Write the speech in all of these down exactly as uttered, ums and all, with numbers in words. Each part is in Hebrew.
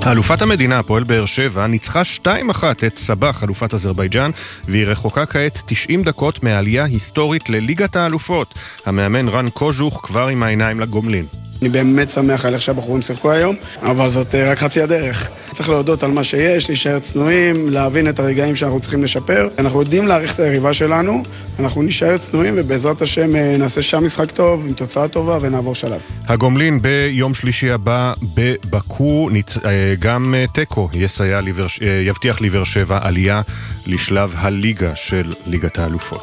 אלופת המדינה, הפועל באר שבע, ניצחה שתיים אחת את סבח, אלופת אזרבייג'אן, והיא רחוקה כעת תשעים דקות מעלייה היסטורית לליגת האלופות. המאמן רן קוז'וך כבר עם העיניים לגומלין. אני באמת שמח על איך שהבחורים שיחקו היום, אבל זאת רק חצי הדרך. צריך להודות על מה שיש, להישאר צנועים, להבין את הרגעים שאנחנו צריכים לשפר. אנחנו יודעים להעריך את היריבה שלנו, אנחנו נשאר צנועים ובעזרת השם נעשה שם משחק טוב, עם תוצאה טובה ונעבור שלב. הגומלין ביום שלישי הבא בבקו, גם טקו יסייע, יבטיח לבאר שבע עלייה לשלב הליגה של ליגת האלופות.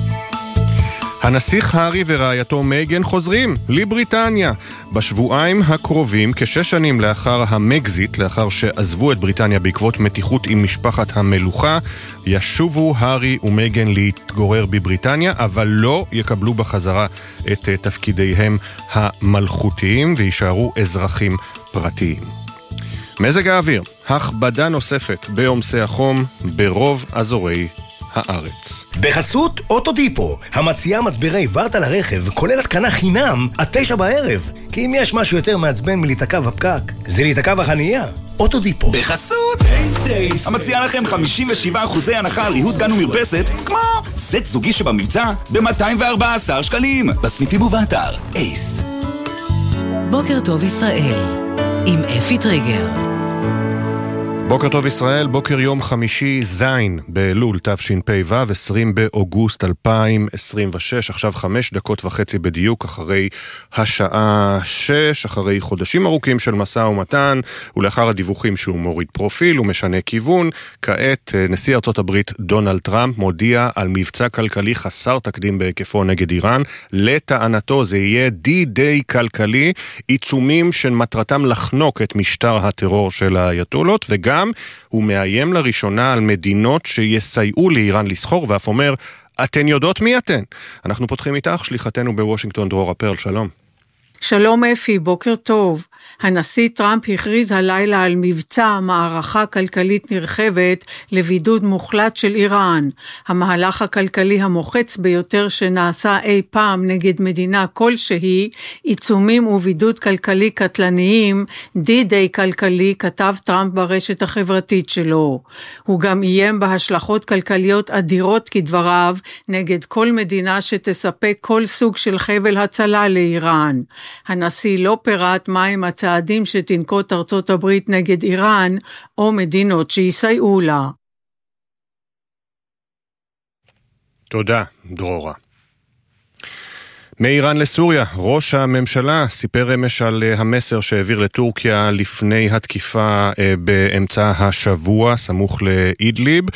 הנסיך הארי ורעייתו מייגן חוזרים לבריטניה. בשבועיים הקרובים, כשש שנים לאחר המגזיט, לאחר שעזבו את בריטניה בעקבות מתיחות עם משפחת המלוכה, ישובו הארי ומייגן להתגורר בבריטניה, אבל לא יקבלו בחזרה את תפקידיהם המלכותיים וישארו אזרחים פרטיים. מזג האוויר, הכבדה נוספת בעומסי החום ברוב אזורי הארץ. בחסות אוטודיפו, המציעה מצברי ורטה לרכב, כולל התקנה חינם עד תשע בערב. כי אם יש משהו יותר מעצבן מלהיתקע בפקק, זה להיתקע בחנייה. אוטודיפו. בחסות אייס, המציעה לכם חמישים ושבעה אחוזי הנחה על ריהוט גן ומרפסת, כמו סט זוגי שבמבצע ב-מאתיים וארבעה עשר שקלים. בסניפים ובאתר אייס. בוקר טוב ישראל, עם אפי טריגר. בוקר טוב ישראל, בוקר יום חמישי זין באלול תשפ"ו, עשרים באוגוסט אלפיים עשרים ושש, עכשיו חמש דקות וחצי בדיוק אחרי השעה שש, אחרי חודשים ארוכים של משא ומתן, ולאחר הדיווחים שהוא מוריד פרופיל ומשנה כיוון. כעת נשיא ארצות הברית דונלד טראמפ מודיע על מבצע כלכלי חסר תקדים בהיקפו נגד איראן. לטענתו זה יהיה די-דיי כלכלי, עיצומים שמטרתם לחנוק את משטר הטרור של האייתולות, וגם גם הוא מאיים לראשונה על מדינות שיסייעו לאיראן לסחור, ואף אומר, אתן יודעות מי אתן? אנחנו פותחים איתך, שליחתנו בוושינגטון דרורה פרל, שלום. שלום אפי, בוקר טוב. הנשיא טראמפ הכריז הלילה על מבצע מערכה כלכלית נרחבת לבידוד מוחלט של איראן. המהלך הכלכלי המוחץ ביותר שנעשה אי פעם נגד מדינה כלשהי, עיצומים ובידוד כלכלי קטלניים, די-דיי כלכלי, כתב טראמפ ברשת החברתית שלו. הוא גם איים בהשלכות כלכליות אדירות כדבריו, נגד כל מדינה שתספק כל סוג של חבל הצלה לאיראן. הנשיא לא פירט מהם הצעדים שתנקוט ארצות הברית נגד איראן, או מדינות שיסייעו לה. תודה, דרורה. מאיראן לסוריה, ראש הממשלה סיפר אמש על המסר שהעביר לטורקיה לפני התקיפה באמצע השבוע, סמוך לאידליב.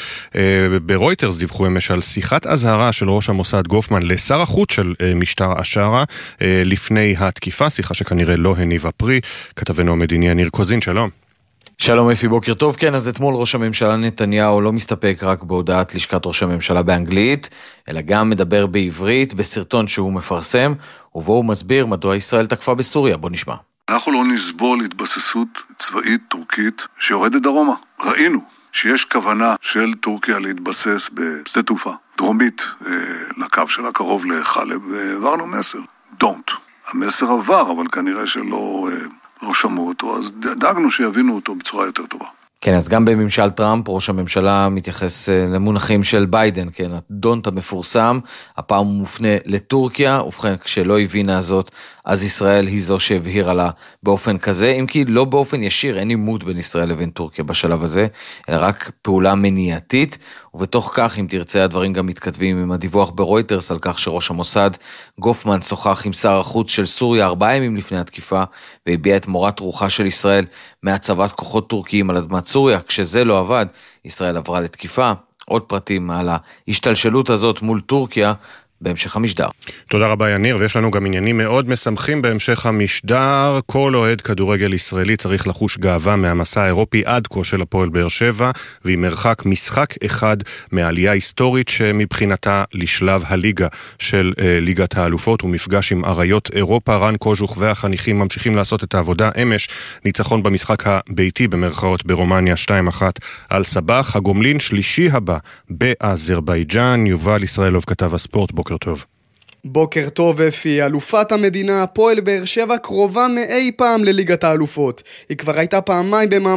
ברויטרס דיווחו אמש על שיחת אזהרה של ראש המוסד גופמן לשר החוץ של משטר אשרה לפני התקיפה, שיחה שכנראה לא הניבה פרי. כתבנו המדיני יניר קוזין, שלום. שלום אפי, בוקר טוב. כן, אז אתמול ראש הממשלה נתניהו לא מסתפק רק בהודעת לשכת ראש הממשלה באנגלית, אלא גם מדבר בעברית בסרטון שהוא מפרסם, ובו הוא מסביר מדוע ישראל תקפה בסוריה. בוא נשמע. אנחנו לא נסבול התבססות צבאית טורקית שיורדת דרומה. ראינו שיש כוונה של טורקיה להתבסס בשדה תעופה דרומית אה, לקו שלה קרוב לחלב, ועברנו מסר. Don't. המסר עבר, אבל כנראה שלא... אה, לא שמעו אותו, אז דאגנו שיבינו אותו בצורה יותר טובה. כן, אז גם בממשל טראמפ, ראש הממשלה מתייחס למונחים של ביידן, כן, הדונט המפורסם, הפעם הוא מופנה לטורקיה, ובכן, כשלא הבינה זאת, אז ישראל היא זו שהבהירה לה באופן כזה, אם כי לא באופן ישיר, אין עימות בין ישראל לבין טורקיה בשלב הזה, אלא רק פעולה מניעתית, ובתוך כך, אם תרצה, הדברים גם מתכתבים עם הדיווח ברויטרס, על כך שראש המוסד גופמן שוחח עם שר החוץ של סוריה ארבעה ימים לפני התקיפה, והביע את מורת רוחה של ישראל מהצבת כוחות טורקיים על אדמת סוריה. כשזה לא עבד, ישראל עברה לתקיפה. עוד פרטים על ההשתלשלות הזאת מול טורקיה בהמשך המשדר. תודה רבה יניר, ויש לנו גם עניינים מאוד משמחים בהמשך המשדר. כל אוהד כדורגל ישראלי צריך לחוש גאווה מהמסע האירופי עד כה של הפועל באר שבע, והיא מרחק משחק אחד מעלייה היסטורית שמבחינתה לשלב הליגה של אה, ליגת האלופות, ומפגש עם אריות אירופה. רן קוז'וך והחניכים ממשיכים לעשות את העבודה. אמש ניצחון במשחק הביתי במרכאות ברומניה שתיים אחת על סבח. הגומלין שלישי הבא באזרבייג'אן. יובל ישראלוב כתב הספורט, בוקר טוב. בוקר טוב אפי, אלופת המדינה הפועל באר שבע קרובה מאי פעם לליגת האלופות. היא כבר הייתה פעמיים במעמד